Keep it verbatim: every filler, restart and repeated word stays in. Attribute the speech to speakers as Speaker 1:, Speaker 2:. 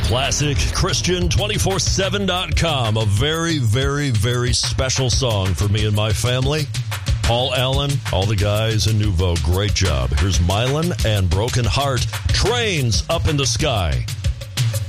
Speaker 1: Classic Christian two forty-seven dot com. A very, very, very special song for me and my family. Paul Allen, all the guys in Nouveau, great job. Here's Mylan and Broken Heart. Trains Up in the Sky.